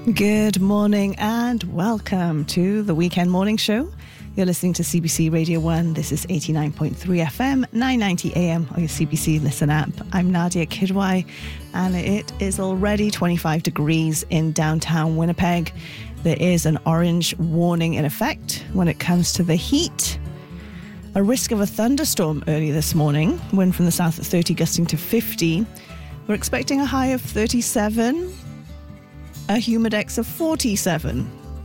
Good morning and welcome to the Weekend Morning Show. You're listening to CBC Radio 1. This is 89.3 FM, 990 AM on your CBC Listen app. I'm Nadia Kidwai and it is already 25 degrees in downtown Winnipeg. There is an orange warning in effect when it comes to the heat. A risk of a thunderstorm early this morning. Wind from the south at 30 gusting to 50. We're expecting a high of 37. A humidex of 47.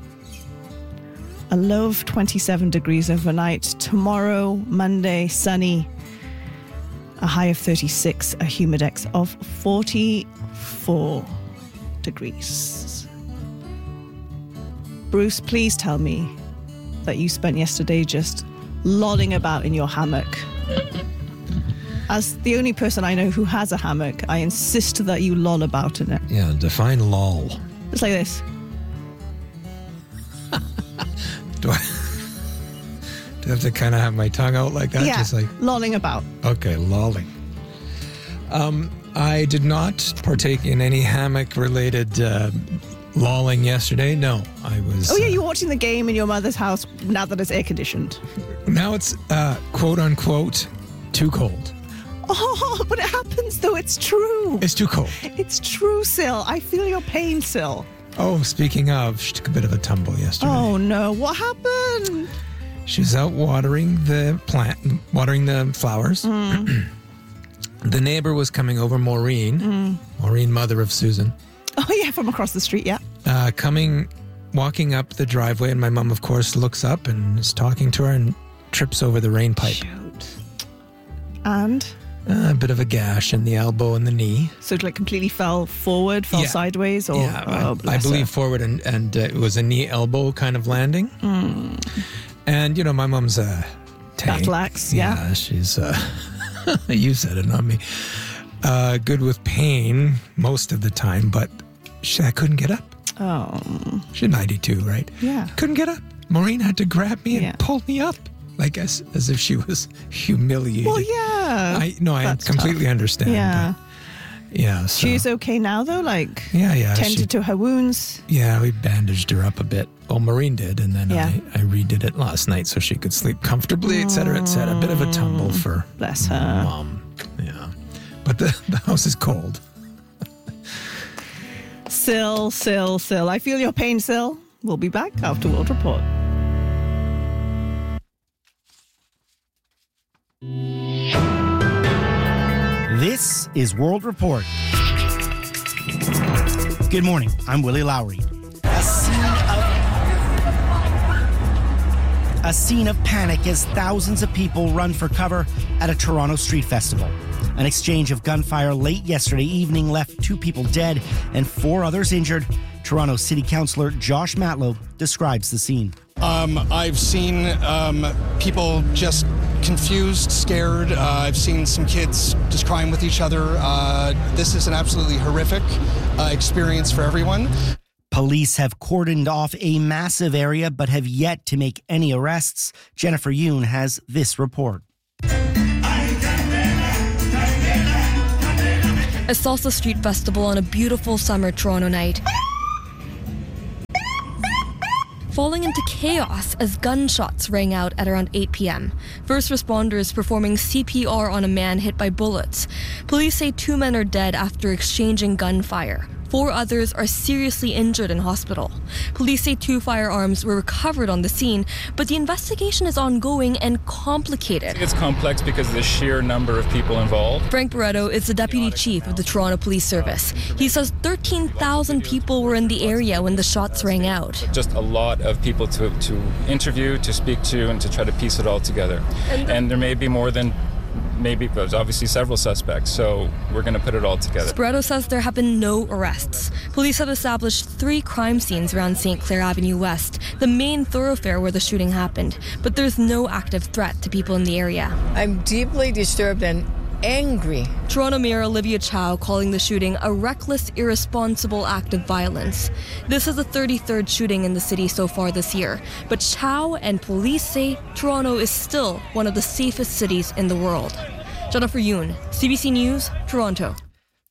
A low of 27 degrees overnight. Tomorrow, Monday, sunny. A high of 36. A humidex of 44 degrees. Bruce, please tell me that you spent yesterday just lolling about in your hammock. As the only person I know who has a hammock, I insist that you loll about in it. Yeah, define loll. Just like this. Do I have to kind of have my tongue out like that? Yeah, just like lolling about. Okay, lolling. I did not partake in any hammock-related lolling yesterday. No, I was... Oh yeah, you were watching the game in your mother's house now that it's air-conditioned. Now it's, quote-unquote, too cold. Oh, but it happens though. It's true. It's too cold. It's true, Sil. I feel your pain, Sil. Oh, speaking of, she took a bit of a tumble yesterday. Oh no, what happened? She was out watering the flowers. The neighbor was coming over, Maureen. Maureen, mother of Susan. Oh yeah, from across the street, yeah. Walking up the driveway, and my mum, of course, looks up and is talking to her and trips over the rain pipe. Shoot. And? A bit of a gash in the elbow and the knee. So it like completely fell sideways? Or, yeah, I believe forward, and it was a knee-elbow kind of landing. And, you know, my mum's a battle axe, yeah. She's, you said it, not me. Good with pain most of the time, but I couldn't get up. Oh. She's 92, right? Yeah. Couldn't get up. Maureen had to grab me and pull me up. Like as if she was humiliated. Well, yeah. I completely tough. Understand. Yeah. Yeah. So. She's okay now, though? Like, yeah. Tended to her wounds? Yeah, we bandaged her up a bit. Well, Maureen did, and then I redid it last night so she could sleep comfortably, et cetera, et cetera. A bit of a tumble for bless her. Mom. Yeah. But the house is cold. Sil. I feel your pain, Sil. We'll be back after World Report. This is World Report. Good morning. I'm Willie Lowry. A scene of panic as thousands of people run for cover at a Toronto street festival. An exchange of gunfire late yesterday evening left 2 people dead and 4 others injured. Toronto City Councillor Josh Matlow describes the scene. I've seen people just confused, scared. I've seen some kids just crying with each other. This is an absolutely horrific experience for everyone. Police have cordoned off a massive area but have yet to make any arrests. Jennifer Yoon has this report. A salsa street festival on a beautiful summer Toronto night, falling into chaos as gunshots rang out at around 8 p.m. First responders performing CPR on a man hit by bullets. Police say 2 men are dead after exchanging gunfire. 4 others are seriously injured in hospital. Police say 2 firearms were recovered on the scene, but the investigation is ongoing and complicated. It's complex because of the sheer number of people involved. Frank Barretto is the deputy chief of the Toronto Police Service. He says 13,000 people were in the area when the shots rang out. Just a lot of people to interview, to speak to, and to try to piece it all together. And there may be more than there's obviously several suspects, so we're going to put it all together. Barretto says there have been no arrests. Police have established 3 crime scenes around St. Clair Avenue West, the main thoroughfare where the shooting happened, but there's no active threat to people in the area. I'm deeply disturbed and angry. Toronto Mayor Olivia Chow calling the shooting a reckless, irresponsible act of violence. This is the 33rd shooting in the city so far this year, but Chow and police say Toronto is still one of the safest cities in the world. Jennifer Yoon, CBC News, Toronto.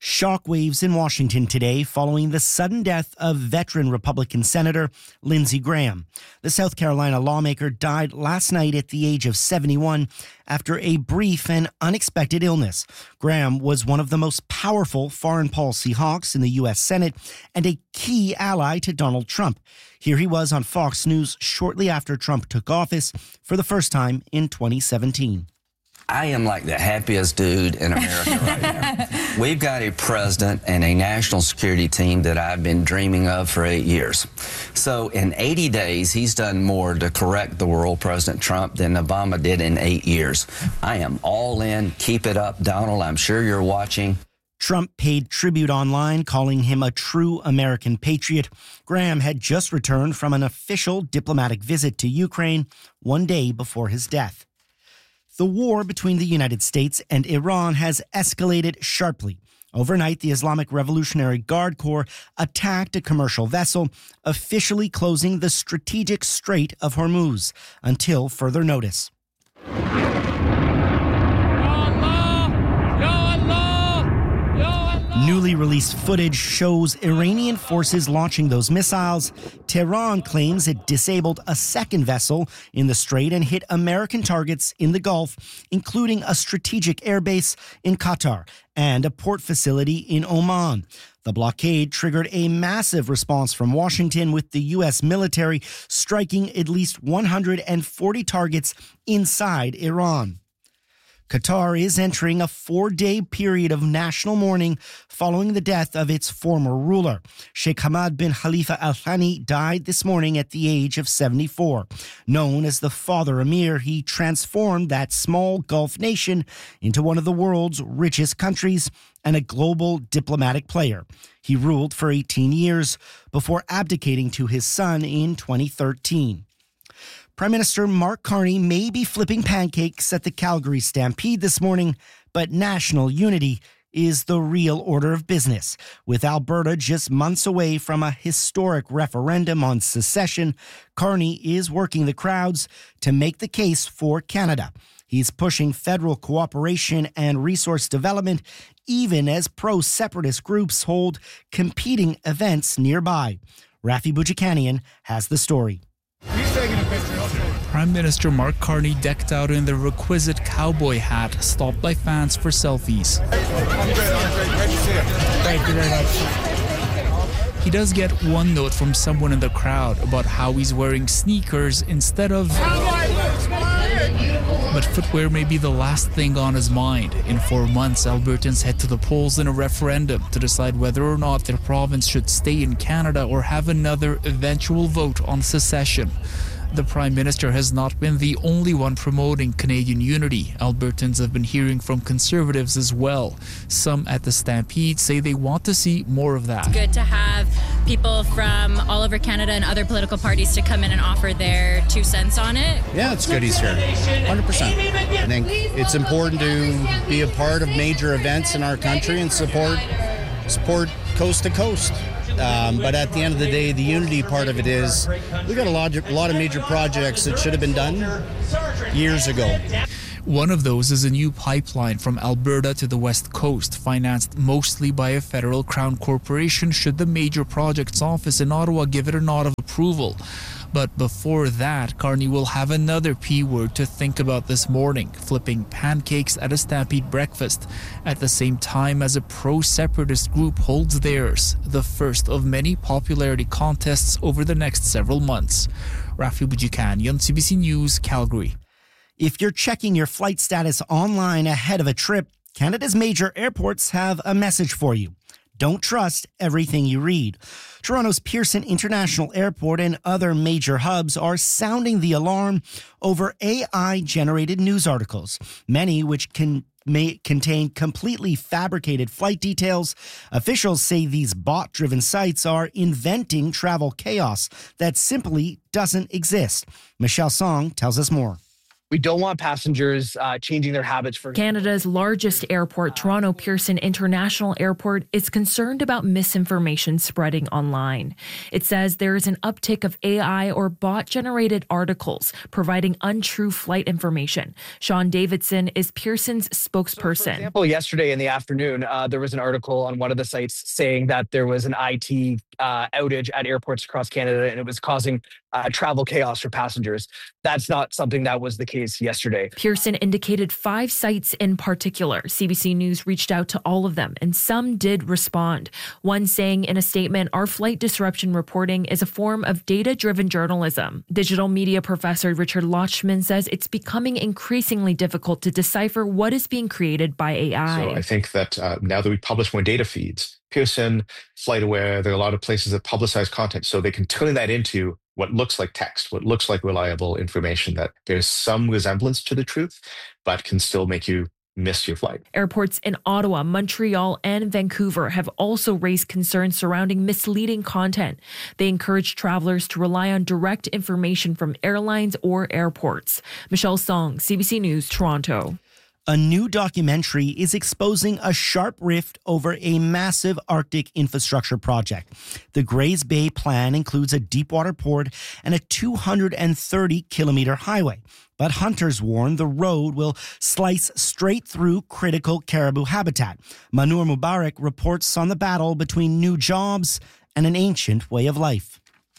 Shockwaves in Washington today following the sudden death of veteran Republican Senator Lindsey Graham. The South Carolina lawmaker died last night at the age of 71 after a brief and unexpected illness. Graham was one of the most powerful foreign policy hawks in the U.S. Senate and a key ally to Donald Trump. Here he was on Fox News shortly after Trump took office for the first time in 2017. I am like the happiest dude in America right now. We've got a president and a national security team that I've been dreaming of for 8 years. So in 80 days, he's done more to correct the world, President Trump, than Obama did in 8 years. I am all in. Keep it up, Donald. I'm sure you're watching. Trump paid tribute online, calling him a true American patriot. Graham had just returned from an official diplomatic visit to Ukraine 1 day before his death. The war between the United States and Iran has escalated sharply. Overnight, the Islamic Revolutionary Guard Corps attacked a commercial vessel, officially closing the strategic Strait of Hormuz until further notice. Newly released footage shows Iranian forces launching those missiles. Tehran claims it disabled a second vessel in the strait and hit American targets in the Gulf, including a strategic airbase in Qatar and a port facility in Oman. The blockade triggered a massive response from Washington, with the U.S. military striking at least 140 targets inside Iran. Qatar is entering a 4-day period of national mourning following the death of its former ruler. Sheikh Hamad bin Khalifa Al Thani died this morning at the age of 74. Known as the Father Emir, he transformed that small Gulf nation into one of the world's richest countries and a global diplomatic player. He ruled for 18 years before abdicating to his son in 2013. Prime Minister Mark Carney may be flipping pancakes at the Calgary Stampede this morning, but national unity is the real order of business. With Alberta just months away from a historic referendum on secession, Carney is working the crowds to make the case for Canada. He's pushing federal cooperation and resource development, even as pro-separatist groups hold competing events nearby. Rafi Boudjikanian has the story. Prime Minister Mark Carney, decked out in the requisite cowboy hat, stopped by fans for selfies. I'm great. Great to see you. Thank you very much. He does get one note from someone in the crowd about how he's wearing sneakers instead of... But footwear may be the last thing on his mind. In 4 months, Albertans head to the polls in a referendum to decide whether or not their province should stay in Canada or have another eventual vote on secession. The Prime Minister has not been the only one promoting Canadian unity. Albertans have been hearing from Conservatives as well. Some at the Stampede say they want to see more of that. It's good to have people from all over Canada and other political parties to come in and offer their 2 cents on it. Yeah, it's good he's here. 100%. I think it's important to be a part of major events in our country and support coast to coast. But at the end of the day, the unity part of it is we got a lot of major projects that should have been done years ago. One of those is a new pipeline from Alberta to the West Coast, financed mostly by a federal crown corporation should the Major Projects Office in Ottawa give it a nod of approval. But before that, Carney will have another P word to think about this morning, flipping pancakes at a Stampede breakfast, at the same time as a pro-separatist group holds theirs, the first of many popularity contests over the next several months. Rafi Boudjikanian, CBC News, Calgary. If you're checking your flight status online ahead of a trip, Canada's major airports have a message for you. Don't trust everything you read. Toronto's Pearson International Airport and other major hubs are sounding the alarm over AI-generated news articles, many which may contain completely fabricated flight details. Officials say these bot-driven sites are inventing travel chaos that simply doesn't exist. Michelle Song tells us more. We don't want passengers changing their habits. For Canada's largest airport, Toronto Pearson International Airport, is concerned about misinformation spreading online. It says there is an uptick of AI or bot-generated articles providing untrue flight information. Sean Davidson is Pearson's spokesperson. For example, yesterday in the afternoon, there was an article on one of the sites saying that there was an IT outage at airports across Canada, and it was causing travel chaos for passengers. That's not something that was the case yesterday. Pearson indicated 5 sites in particular. CBC News reached out to all of them, and some did respond. One saying in a statement, "Our flight disruption reporting is a form of data-driven journalism." Digital media professor Richard Lochman says it's becoming increasingly difficult to decipher what is being created by AI. So I think that now that we publish more data feeds, Pearson, FlightAware, there are a lot of places that publicize content, so they can turn that into what looks like text, what looks like reliable information that bears some resemblance to the truth, but can still make you miss your flight. Airports in Ottawa, Montreal, and Vancouver have also raised concerns surrounding misleading content. They encourage travelers to rely on direct information from airlines or airports. Michelle Song, CBC News, Toronto. A new documentary is exposing a sharp rift over a massive Arctic infrastructure project. The Grays Bay plan includes a deepwater port and a 230-kilometer highway. But hunters warn the road will slice straight through critical caribou habitat. Manur Mubarak reports on the battle between new jobs and an ancient way of life.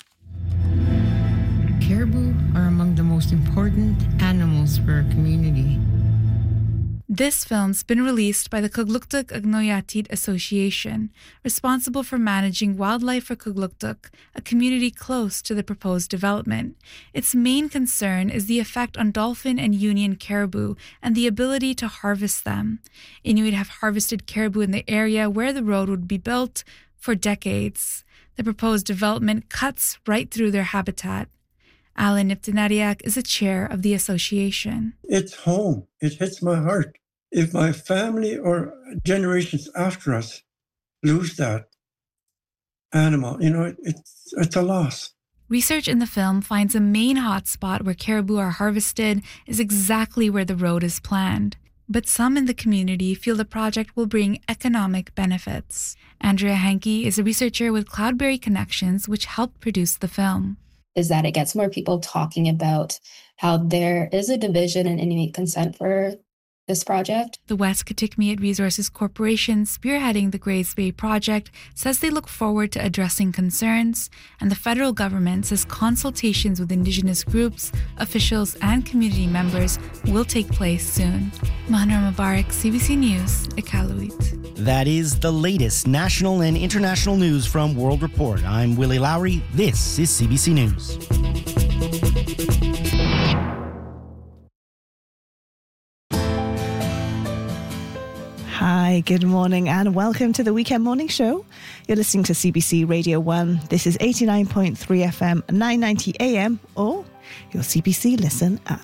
Caribou are among the most important animals for our community. This film's been released by the Kugluktuk Agnoyatit Association, responsible for managing wildlife for Kugluktuk, a community close to the proposed development. Its main concern is the effect on dolphin and union caribou and the ability to harvest them. Inuit have harvested caribou in the area where the road would be built for decades. The proposed development cuts right through their habitat. Alan Niptinariak is the chair of the association. It's home. It hits my heart. If my family or generations after us lose that animal, it's a loss. Research in the film finds a main hotspot where caribou are harvested is exactly where the road is planned. But some in the community feel the project will bring economic benefits. Andrea Hankey is a researcher with Cloudberry Connections, which helped produce the film. Is that it gets more people talking about how there is a division in Inuit consent for this project. The West Kitikmeot Resources Corporation, spearheading the Grays Bay project, says they look forward to addressing concerns, and the federal government says consultations with Indigenous groups, officials, and community members will take place soon. Mahanur Mubarak, CBC News, Iqaluit. That is the latest national and international news from World Report. I'm Willie Lowry. This is CBC News. Hi, good morning and welcome to the Weekend Morning Show. You're listening to CBC Radio 1. This is 89.3 FM, 990 AM or your CBC Listen app.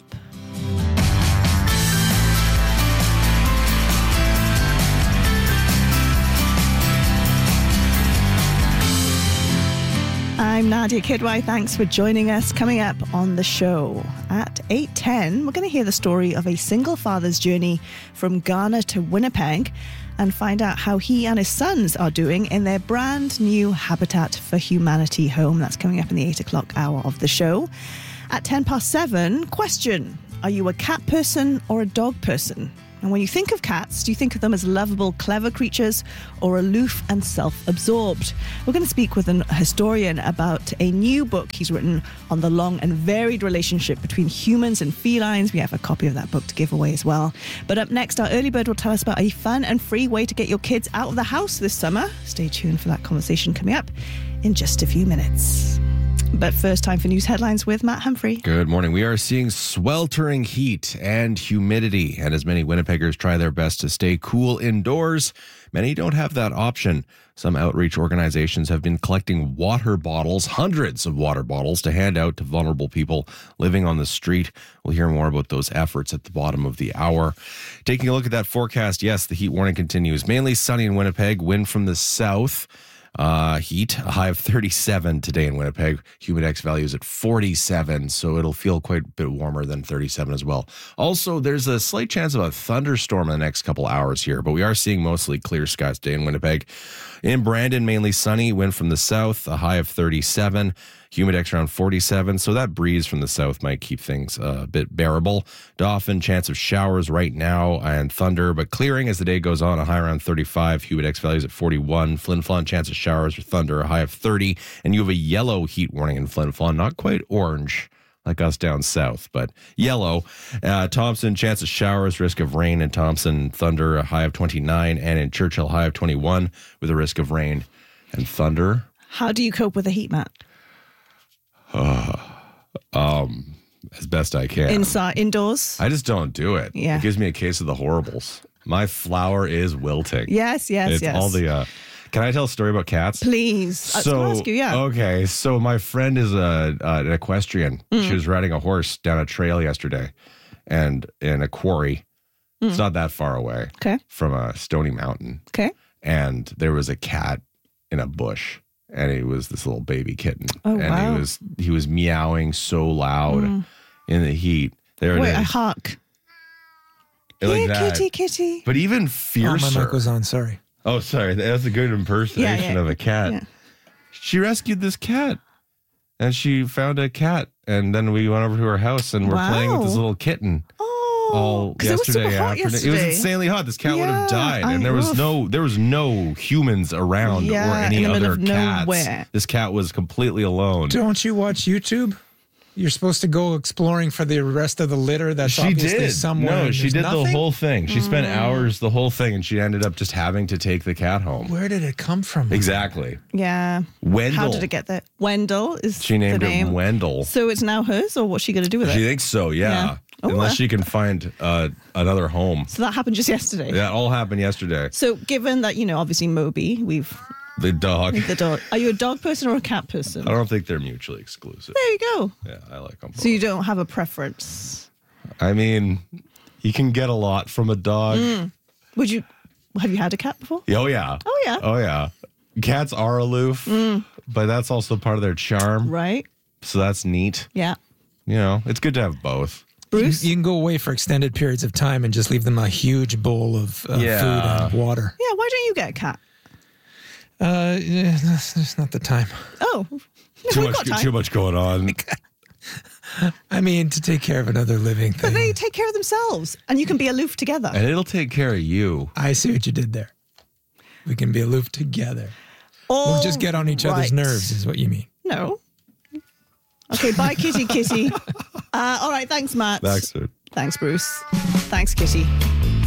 I'm Nadia Kidwai. Thanks for joining us. Coming up on the show at 8:10, we're going to hear the story of a single father's journey from Ghana to Winnipeg and find out how he and his sons are doing in their brand new Habitat for Humanity home. That's coming up in the 8 o'clock hour of the show. At 7:10, question: are you a cat person or a dog person? And when you think of cats, do you think of them as lovable, clever creatures or aloof and self-absorbed? We're going to speak with a historian about a new book he's written on the long and varied relationship between humans and felines. We have a copy of that book to give away as well. But up next, our early bird will tell us about a fun and free way to get your kids out of the house this summer. Stay tuned for that conversation coming up in just a few minutes. But first, time for news headlines with Matt Humphrey. Good morning. We are seeing sweltering heat and humidity. And as many Winnipeggers try their best to stay cool indoors, many don't have that option. Some outreach organizations have been collecting water bottles, hundreds of water bottles, to hand out to vulnerable people living on the street. We'll hear more about those efforts at the bottom of the hour. Taking a look at that forecast, yes, the heat warning continues. Mainly sunny in Winnipeg, wind from the south. Heat, a high of 37 today in Winnipeg. Humidex values at 47, so it'll feel quite a bit warmer than 37 as well. Also, there's a slight chance of a thunderstorm in the next couple hours here, but we are seeing mostly clear skies today in Winnipeg. In Brandon, mainly sunny, wind from the south, a high of 37. Humidex around 47, so that breeze from the south might keep things a bit bearable. Dauphin, chance of showers right now and thunder, but clearing as the day goes on, a high around 35. Humidex values at 41. Flin Flon, chance of showers or thunder, a high of 30. And you have a yellow heat warning in Flin Flon, not quite orange like us down south, but yellow. Thompson, chance of showers, risk of rain in Thompson, thunder, a high of 29. And in Churchill, high of 21 with a risk of rain and thunder. How do you cope with a heat mat? As best I can. Inside, indoors? I just don't do it. Yeah. It gives me a case of the horribles. My flower is wilting. Yes. It's all the. Can I tell a story about cats? Please. I was going to ask you, yeah. Okay, so my friend is an equestrian. She was riding a horse down a trail yesterday, and in a quarry. It's not that far away. Okay. From a stony mountain. Okay. And there was a cat in a bush. And it was this little baby kitten. Oh, and wow. he was meowing so loud in the heat. There Wait, it a is. hawk. Like that. Kitty. But even Oh, fiercer. my mic was on, sorry. Oh, sorry. That's a good impersonation of a cat. Yeah. She rescued this cat. And she found a cat. And then we went over to her house and we're playing with this little kitten. All 'cause it was super yesterday hot afternoon. It was yesterday. insanely hot. This cat would have died, I and there was know. no humans around or Yeah, any in the middle other of cats. nowhere. This cat was completely alone. Don't you watch YouTube? You're supposed to go exploring for the rest of the litter that's She obviously did. somewhere. No, and she there's did nothing? the whole thing. She spent hours, the whole thing, and she ended up just having to take the cat home. Where did it come from? Exactly. Yeah. Wendell. How did it get there? Wendell is She named the it name. Wendell. So it's now hers, or what's she going to do with it? She thinks so, yeah. Oh, Unless she can find another home. So that happened just yesterday. That all happened yesterday. So given that, obviously Moby, The dog. the dog. Are you a dog person or a cat person? I don't think they're mutually exclusive. There you go. Yeah, I like them both. So you don't have a preference. I mean, you can get a lot from a dog. Have you had a cat before? Oh, yeah. Oh, yeah. Oh, yeah. Cats are aloof, but that's also part of their charm. Right. So that's neat. Yeah. It's good to have both. Bruce? You can go away for extended periods of time and just leave them a huge bowl of food and water. Yeah, why don't you get a cat? There's not the time. Oh. Too much going on. I mean, to take care of another living thing. But they take care of themselves, and you can be aloof together. And it'll take care of you. I see what you did there. We can be aloof together. We'll just get on each other's nerves, is what you mean. No. Okay, bye, Kitty. All right, thanks, Matt. Thanks, dude. Thanks, Bruce. Thanks, Kitty.